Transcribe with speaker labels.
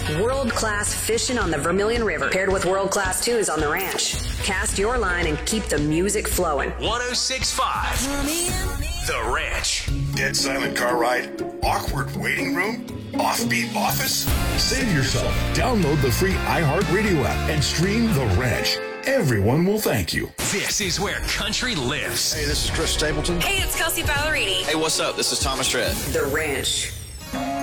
Speaker 1: World-class fishing on the Vermilion River, paired with world-class tunes on the ranch. Cast your line and keep the music flowing.
Speaker 2: 106.5 The Ranch.
Speaker 3: Dead silent car ride? Awkward waiting room? Offbeat office? Save yourself. Download the free iHeartRadio app and stream The Ranch. Everyone will thank you.
Speaker 2: This is where country lives.
Speaker 4: Hey, this is Chris Stapleton.
Speaker 5: Hey, it's Kelsey Ballerini.
Speaker 6: Hey, what's up? This is Thomas Dredd.
Speaker 1: The Ranch.